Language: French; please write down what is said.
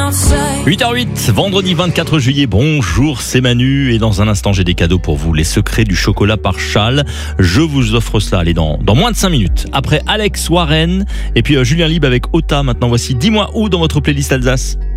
8h08, vendredi 24 juillet, bonjour, c'est Manu et dans un instant j'ai des cadeaux pour vous, les secrets du chocolat par Châle. Je vous offre cela, allez, dans moins de 5 minutes. Après Alex Warren et puis Julien Libre avec Ota, maintenant voici Dis-moi où dans votre playlist Alsace.